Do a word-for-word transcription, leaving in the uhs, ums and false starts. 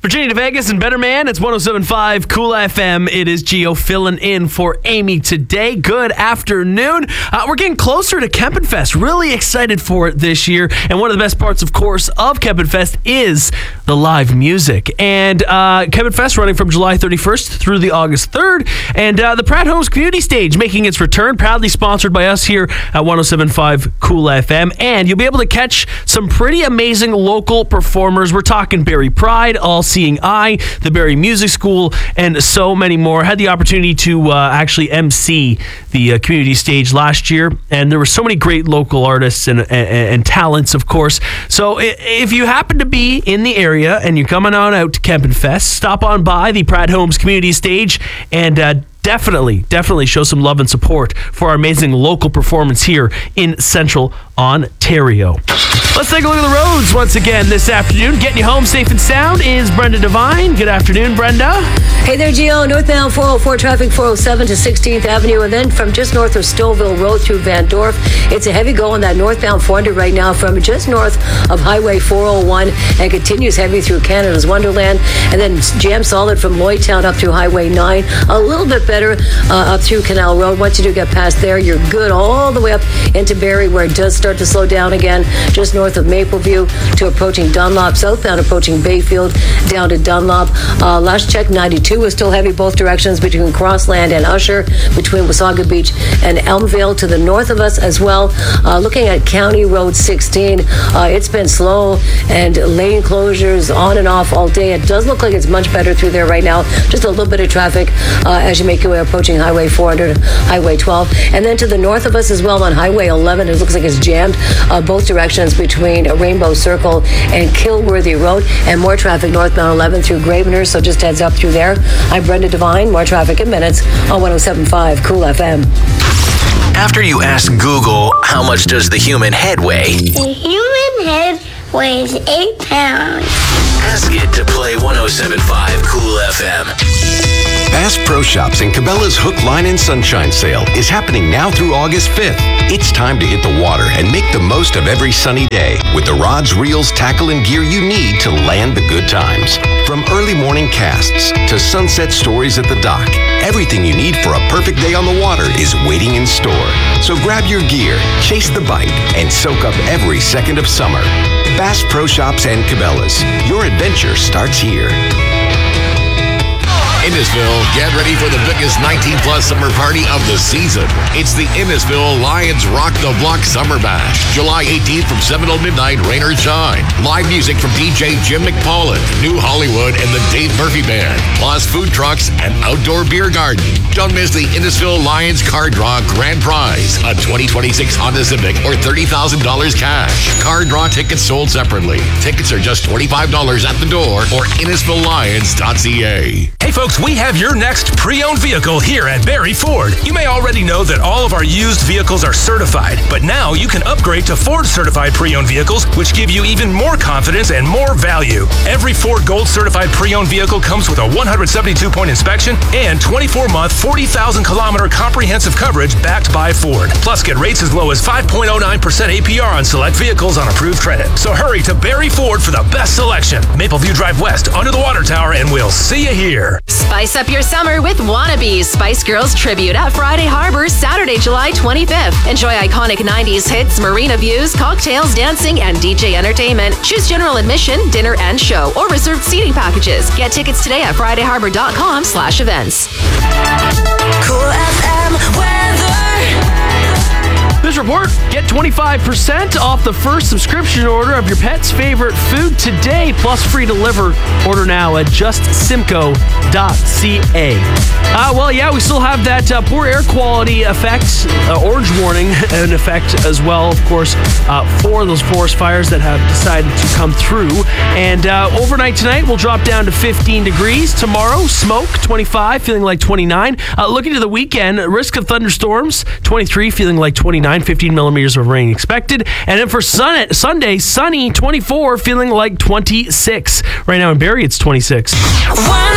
Virginia to Vegas and Better Man, it's one oh seven point five Cool F M. It is Gio filling in for Amy today. Good afternoon. Uh, we're getting closer to Kempin Fest. Really excited for it this year. And one of the best parts, of course, of Kempin Fest is the live music. And uh, Kempin Fest running from July thirty-first through the August third. And uh, the Pratt Homes Community Stage making its return, proudly sponsored by us here at one oh seven point five Cool F M. And you'll be able to catch some pretty amazing local performers. We're talking Barry Pride, All Seeing Eye, the Barry Music School, and so many more. Had the opportunity to uh, actually M C the uh, community stage last year, and there were so many great local artists and, and, and talents, of course. So if you happen to be in the area and you're coming on out to Kempin Fest, stop on by the Pratt Homes community stage and uh, definitely, definitely show some love and support for our amazing local performance here in Central Ontario. Let's take a look at the roads once again this afternoon. Getting you home safe and sound is Brenda Devine. Good afternoon, Brenda. Hey there, Gio. Northbound four oh four traffic, four oh seven to sixteenth Avenue, and then from just north of Stouffville Road through Van Dorp. It's a heavy go on that northbound four hundred right now from just north of Highway four oh one and continues heavy through Canada's Wonderland, and then jam solid from Lloydtown up through Highway nine. A little bit better uh, up through Canal Road. Once you do get past there, you're good all the way up into Barrie, where it does start to slow down again, just north of Mapleview to approaching Dunlop, southbound approaching Bayfield down to Dunlop. Uh, last check, ninety-two was still heavy both directions between Crossland and Usher, between Wasaga Beach and Elmvale to the north of us as well. Uh, looking at County Road sixteen, uh, it's been slow and lane closures on and off all day. It does look like it's much better through there right now. Just a little bit of traffic uh, as you make your way approaching Highway four hundred, Highway twelve. And then to the north of us as well on Highway eleven, it looks like it's jammed uh, both directions between Rainbow Circle and Kilworthy Road, and more traffic northbound eleven through Gravener, so just heads up through there. I'm Brenda Devine. More traffic in minutes on one oh seven point five Cool F M. After you ask Google, how much does the human head weigh? The human head weighs eight pounds. Ask it to play one oh seven point five Cool F M. Bass Pro Shops and Cabela's Hook, Line, and Sunshine Sale is happening now through August fifth. It's time to hit the water and make the most of every sunny day with the rods, reels, tackle, and gear you need to land the good times. From early morning casts to sunset stories at the dock, everything you need for a perfect day on the water is waiting in store. So grab your gear, chase the bite, and soak up every second of summer. Bass Pro Shops and Cabela's. Your adventure starts here. Innisfil, get ready for the biggest nineteen plus summer party of the season. It's the Innisfil Lions Rock the Block Summer Bash. July eighteenth from seven till midnight, rain or shine. Live music from D J Jim McPaulin, New Hollywood, and the Dave Murphy Band. Plus food trucks and outdoor beer garden. Don't miss the Innisfil Lions Car Draw Grand Prize. A twenty twenty-six Honda Civic or thirty thousand dollars cash. Car Draw tickets sold separately. Tickets are just twenty-five dollars at the door or Innisfil Lions dot c a. Hey folks, we have your next pre-owned vehicle here at Barrie Ford. You may already know that all of our used vehicles are certified, but now you can upgrade to Ford certified pre-owned vehicles, which give you even more confidence and more value. Every Ford Gold certified pre-owned vehicle comes with a one hundred seventy-two point inspection and twenty-four month, forty thousand kilometer comprehensive coverage backed by Ford. Plus, get rates as low as five point oh nine percent A P R on select vehicles on approved credit. So hurry to Barrie Ford for the best selection. Mapleview Drive West, under the water tower, and we'll see you here. Spice up your summer with Wannabes Spice Girls Tribute at Friday Harbor, Saturday, July twenty-fifth. Enjoy iconic nineties hits, marina views, cocktails, dancing, and D J entertainment. Choose general admission, dinner, and show, or reserved seating packages. Get tickets today at friday harbor dot com slash events. Cool F M weather. This report, get twenty-five percent off the first subscription order of your pet's favorite food today, plus free deliver. Order now at just simco dot c a. Uh, well, yeah, we still have that uh, poor air quality effect, uh, orange warning in effect as well, of course, uh, for those forest fires that have decided to come through. And uh, overnight tonight, we'll drop down to fifteen degrees. Tomorrow, smoke, twenty-five, feeling like twenty-nine. Uh, looking to the weekend, risk of thunderstorms, twenty-three, feeling like twenty-nine. fifteen millimeters of rain expected. And then for sun- Sunday, sunny, twenty-four, feeling like twenty-six. Right now in Barrie, it's twenty-six. One